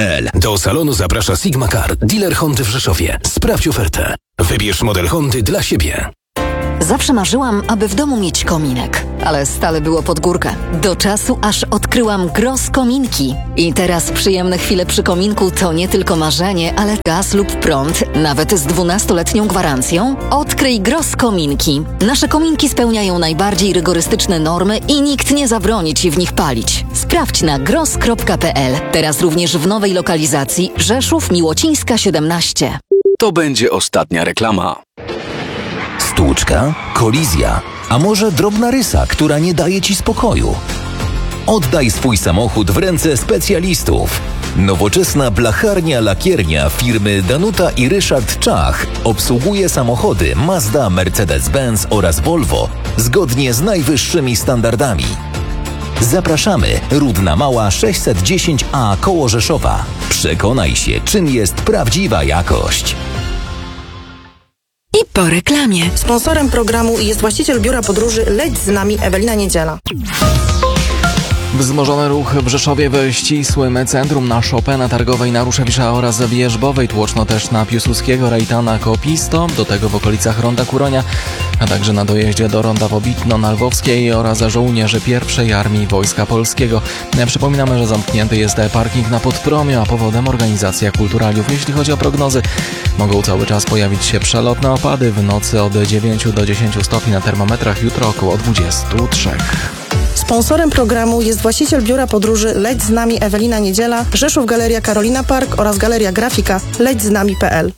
Honda.pl. Do salonu zaprasza Sigma Car, dealer Hondy w Rzeszowie. Sprawdź ofertę. Wybierz model Hondy dla siebie. Zawsze marzyłam, aby w domu mieć kominek, ale stale było pod górkę. Do czasu, aż odkryłam Gross Kominki. I teraz przyjemne chwile przy kominku to nie tylko marzenie, ale gaz lub prąd, nawet z 12-letnią gwarancją. Odkryj Gross Kominki. Nasze kominki spełniają najbardziej rygorystyczne normy i nikt nie zabroni Ci w nich palić. Sprawdź na gross.pl. Teraz również w nowej lokalizacji Rzeszów, Miłocińska 17. To będzie ostatnia reklama. Stłuczka, kolizja, a może drobna rysa, która nie daje Ci spokoju? Oddaj swój samochód w ręce specjalistów. Nowoczesna blacharnia-lakiernia firmy Danuta i Ryszard Czach obsługuje samochody Mazda, Mercedes-Benz oraz Volvo zgodnie z najwyższymi standardami. Zapraszamy, Rudna Mała 610A koło Rzeszowa. Przekonaj się, czym jest prawdziwa jakość. I po reklamie. Sponsorem programu jest właściciel biura podróży Leć z nami Ewelina Niedziela. Wzmożony ruch w Rzeszowie w ścisłym centrum na Chopina Targowej na Ruszewisza oraz Wierzbowej, tłoczno też na Piłsudskiego, Rejtana, Kopisto, do tego w okolicach Ronda Kuronia, a także na dojeździe do Ronda Wobitno na Lwowskiej oraz żołnierzy I Armii Wojska Polskiego. Przypominamy, że zamknięty jest parking na Podpromiu, a powodem organizacja kulturaliów. Jeśli chodzi o prognozy, mogą cały czas pojawić się przelotne opady, w nocy od 9 do 10 stopni na termometrach, jutro około 23. Sponsorem programu jest właściciel biura podróży Leć z nami Ewelina Niedziela, Rzeszów Galeria Karolina Park oraz Galeria Grafika lećznami.pl.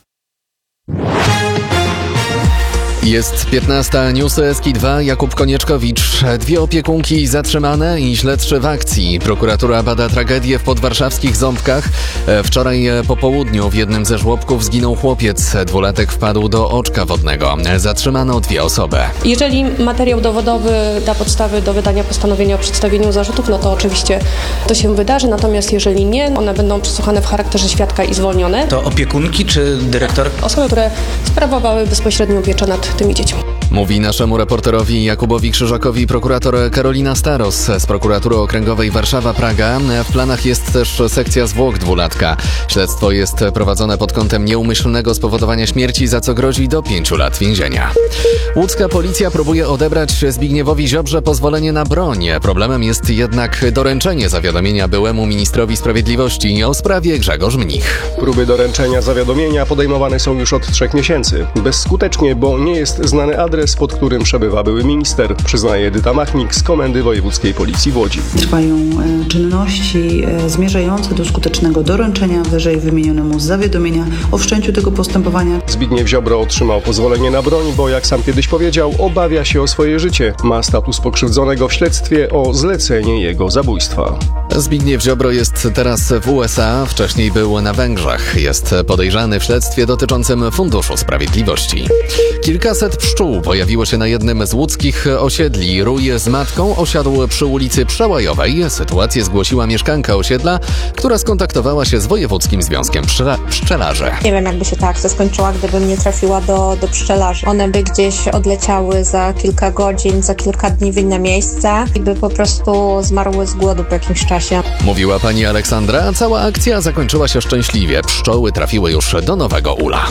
Jest 15, newsy SKI 2, Jakub Konieczkowicz. 2 opiekunki zatrzymane i śledczy w akcji. Prokuratura bada tragedię w podwarszawskich Ząbkach. Wczoraj po południu w jednym ze żłobków zginął chłopiec. 2-latek wpadł do oczka wodnego. Zatrzymano 2 osoby. Jeżeli materiał dowodowy da podstawy do wydania postanowienia o przedstawieniu zarzutów, no to oczywiście to się wydarzy. Natomiast jeżeli nie, one będą przesłuchane w charakterze świadka i zwolnione. To opiekunki czy dyrektor? Osoby, które sprawowały bezpośrednią pieczę nad tymi dziećmi. Mówi naszemu reporterowi Jakubowi Krzyżakowi prokurator Karolina Staros z Prokuratury Okręgowej Warszawa-Praga. W planach jest też sekcja zwłok 2-latka. Śledztwo jest prowadzone pod kątem nieumyślnego spowodowania śmierci, za co grozi do 5 lat więzienia. Łódzka policja próbuje odebrać Zbigniewowi Ziobrze pozwolenie na broń. Problemem jest jednak doręczenie zawiadomienia byłemu ministrowi sprawiedliwości o sprawie Grzegorz Mnich. Próby doręczenia zawiadomienia podejmowane są już od 3 miesięcy. Bezskutecznie, bo nie jest znany adres, pod którym przebywa były minister, przyznaje Edyta Machnik z Komendy Wojewódzkiej Policji w Łodzi. Trwają czynności zmierzające do skutecznego doręczenia wyżej wymienionemu zawiadomienia o wszczęciu tego postępowania. Zbigniew Ziobro otrzymał pozwolenie na broń, bo jak sam kiedyś powiedział, obawia się o swoje życie. Ma status pokrzywdzonego w śledztwie o zlecenie jego zabójstwa. Zbigniew Ziobro jest teraz w USA, wcześniej był na Węgrzech. Jest podejrzany w śledztwie dotyczącym Funduszu Sprawiedliwości. Kilkaset pszczół pojawiło się na jednym z łódzkich osiedli. Rój z matką osiadł przy ulicy Przełajowej. Sytuację zgłosiła mieszkanka osiedla, która skontaktowała się z Wojewódzkim Związkiem Pszczelarzy. Nie wiem, jakby się ta akcja skończyła, gdybym nie trafiła do pszczelarzy. One by gdzieś odleciały za kilka godzin, za kilka dni w inne miejsce i by po prostu zmarły z głodu po jakimś czasie. Mówiła pani Aleksandra. Cała akcja zakończyła się szczęśliwie. Pszczoły trafiły już do Nowego Ula.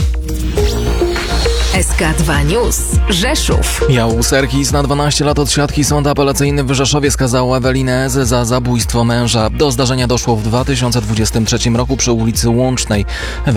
SK2 News. Rzeszów. Jał Serkis na 12 lat od siatki. Sąd apelacyjny w Rzeszowie skazał Ewelinę S. za zabójstwo męża. Do zdarzenia doszło w 2023 roku przy ulicy Łącznej.